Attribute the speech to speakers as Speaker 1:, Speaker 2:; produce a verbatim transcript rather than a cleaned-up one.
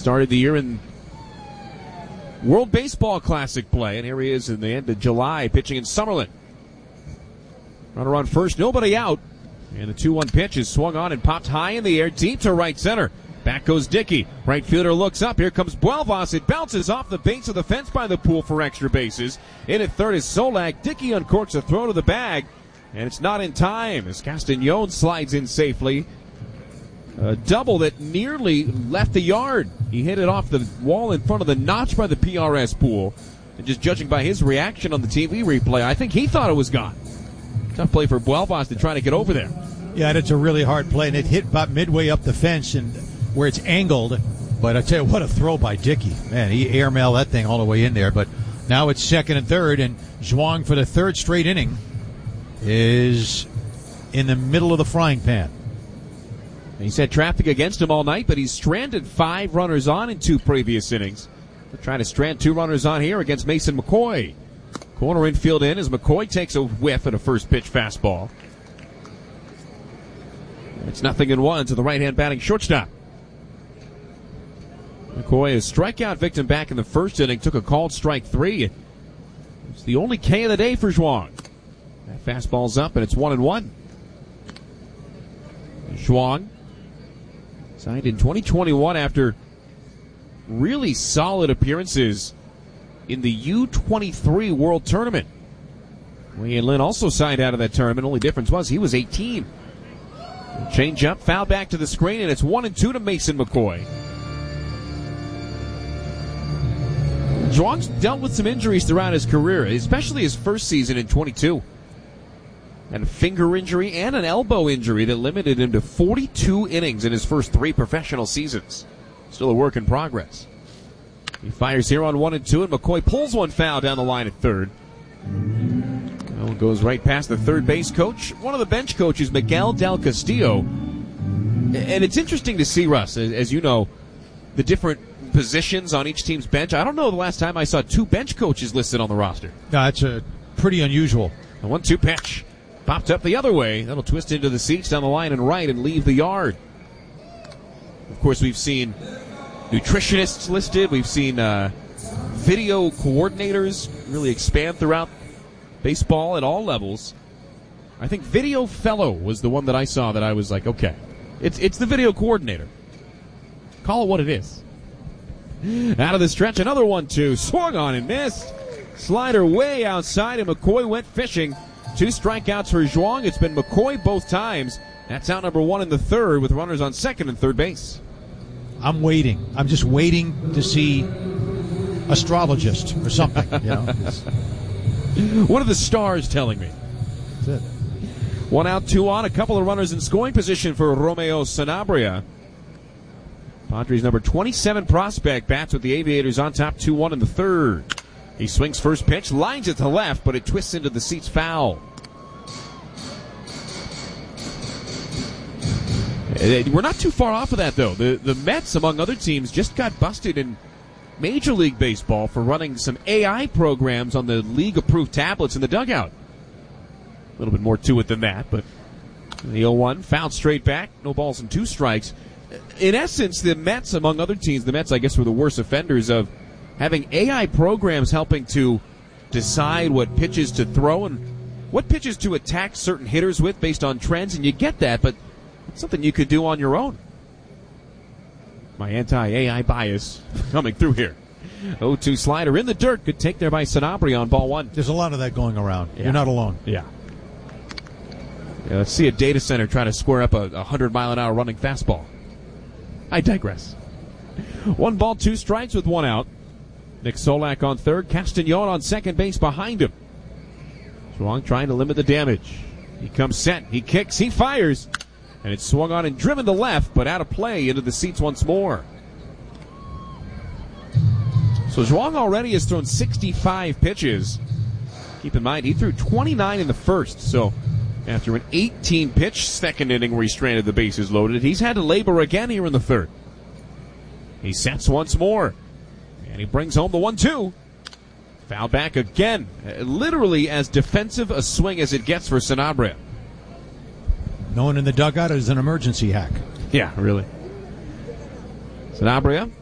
Speaker 1: started the year in World Baseball Classic play, and here he is in the end of July pitching in Summerlin. Runner on first, nobody out. And the two one pitch is swung on and popped high in the air, deep to right center. Back goes Dickey. Right fielder looks up. Here comes Buelvas. It bounces off the base of the fence by the pool for extra bases. In at third is Solak. Dickey uncorks a throw to the bag, and it's not in time as Castañon slides in safely. A double that nearly left the yard. He hit it off the wall in front of the notch by the P R S pool. And just judging by his reaction on the T V replay, I think he thought it was gone. Tough play for Buelvas to try to get over there.
Speaker 2: Yeah, it's a really hard play, and it hit about midway up the fence and where it's angled. But I tell you, what a throw by Dickey. Man, he airmailed that thing all the way in there. But now it's second and third, and Zhuang for the third straight inning is in the middle of the frying pan.
Speaker 1: He's had traffic against him all night, but he's stranded five runners on in two previous innings. They're trying to strand two runners on here against Mason McCoy. Corner infield in as McCoy takes a whiff at a first pitch fastball. It's nothing in one to the right-hand batting shortstop. McCoy, a strikeout victim back in the first inning, took a called strike three. It's the only K of the day for Zhuang. That fastball's up, and it's one and one. Zhuang signed in twenty twenty-one after really solid appearances in the U twenty-three World Tournament. Wei Lin also signed out of that tournament. Only difference was he was eighteen. Change up, foul back to the screen, and it's one and two to Mason McCoy. Zhuang's dealt with some injuries throughout his career, especially his first season in twenty-two. And a finger injury and an elbow injury that limited him to forty-two innings in his first three professional seasons. Still a work in progress. He fires here on one and two, and McCoy pulls one foul down the line at third. Well, goes right past the third base coach. One of the bench coaches, Miguel Del Castillo. And it's interesting to see, Russ, as you know, the different positions on each team's bench. I don't know the last time I saw two bench coaches listed on the roster.
Speaker 2: No, that's a pretty unusual.
Speaker 1: A one two pitch. Popped up the other way. That'll twist into the seats down the line and right and leave the yard. Of course, we've seen nutritionists listed. We've seen uh, video coordinators really expand throughout baseball at all levels. I think video fellow was the one that I saw that I was like, okay, it's it's the video coordinator. Call it what it is. Out of the stretch, another one two. Swung on and missed. Slider way outside, and McCoy went fishing. Two strikeouts for Zhuang. It's been McCoy both times. That's out number one in the third with runners on second and third base.
Speaker 2: I'm waiting. I'm just waiting to see astrologist or something. You know,
Speaker 1: what are the stars telling me?
Speaker 2: That's it.
Speaker 1: One out, two on. A couple of runners in scoring position for Romeo Sanabria. Padres number twenty-seven prospect bats with the Aviators on top, two one in the third. He swings first pitch, lines it to left, but it twists into the seats foul. We're not too far off of that, though. The the Mets, among other teams, just got busted in Major League Baseball for running some A I programs on the league-approved tablets in the dugout. A little bit more to it than that, but the oh one, fouled straight back, no balls and two strikes. In essence, the Mets, among other teams, the Mets, I guess, were the worst offenders of having A I programs helping to decide what pitches to throw and what pitches to attack certain hitters with based on trends, and you get that, but it's something you could do on your own. My anti-A I bias coming through here. oh two slider in the dirt. Good take there by Sanabria on ball one.
Speaker 2: There's a lot of that going around.
Speaker 1: Yeah.
Speaker 2: You're not alone.
Speaker 1: Yeah. yeah. Let's see a data center try to square up a one hundred mile an hour running fastball. I digress. One ball, two strikes with one out. Nick Solak on third. Castañon on second base behind him. Zhuang trying to limit the damage. He comes set. He kicks. He fires. And it's swung on and driven to left, but out of play into the seats once more. So Zhuang already has thrown sixty-five pitches. Keep in mind, he threw twenty-nine in the first. So after an eighteen pitch second inning where he stranded the bases loaded, he's had to labor again here in the third. He sets once more. And he brings home the one two. Foul back again. Literally as defensive a swing as it gets for Sanabria.
Speaker 2: No one in the dugout is an emergency hack.
Speaker 1: Yeah, really. Sanabria